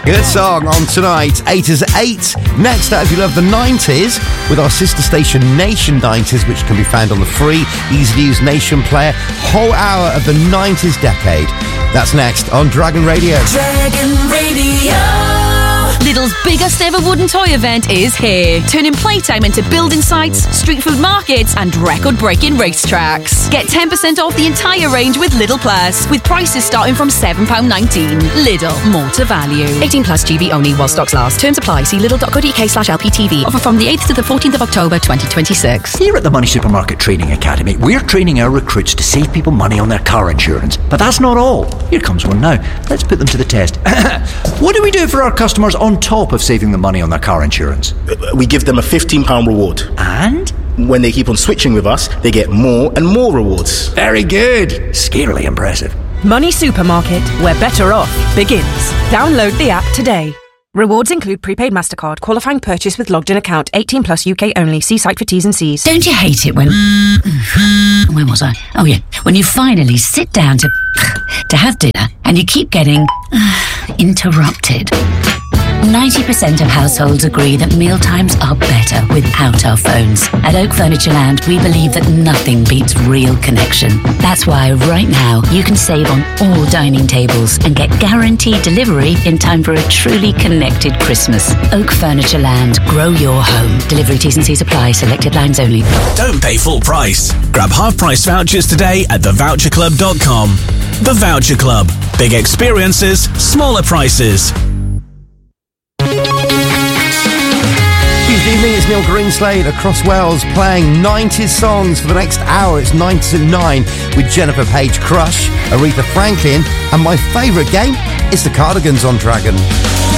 Good song on tonight, 8 as 8. Next up, if you love the 90s, with our sister station Nation 90s, which can be found on the free, easy-to-use Nation player. Whole hour of the 90s decade. That's next on Dragon Radio. Dragon Radio. Lidl's biggest ever wooden toy event is here, turning playtime into building sites, street food markets and record-breaking racetracks. Get 10% off the entire range with Lidl Plus, with prices starting from £7.19. Lidl, more to value. 18 plus GB only while stocks last. Terms apply. See lidl.co.uk/LPTV. Offer from the 8th to the 14th of October 2026. Here at the Money Supermarket Training Academy, we're training our recruits to save people money on their car insurance. But that's not all. Here comes one now. Let's put them to the test. What do we do for our customers on top of saving them money on their car insurance? We give them a £15 reward. And? When they keep on switching with us, they get more and more rewards. Very good. Scarily impressive. Money Supermarket, where better off begins. Download the app today. Rewards include prepaid MasterCard, qualifying purchase with logged in account, 18 plus UK only. See site for T's and C's. Don't you hate it when... Where was I? Oh yeah. When you finally sit down to have dinner and you keep getting interrupted. 90% of households agree that mealtimes are better without our phones. At Oak Furniture Land, we believe that nothing beats real connection. That's why right now you can save on all dining tables and get guaranteed delivery in time for a truly connected Christmas. Oak Furniture Land, grow your home. Delivery T's and C's apply, selected lines only. Don't pay full price. Grab half-price vouchers today at thevoucherclub.com. The Voucher Club. Big experiences, smaller prices. Good evening, it's Neil Greenslade across Wales playing 90s songs for the next hour. It's 9 to 9 with Jennifer Page Crush, Aretha Franklin, and my favourite game is the Cardigans on Dragon.